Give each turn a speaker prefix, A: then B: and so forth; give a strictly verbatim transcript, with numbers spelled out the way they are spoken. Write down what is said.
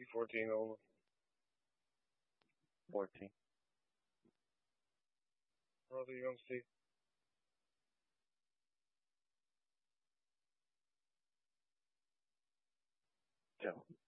A: Be fourteen over.
B: fourteen.
A: Brother, you don't see.
B: Joe.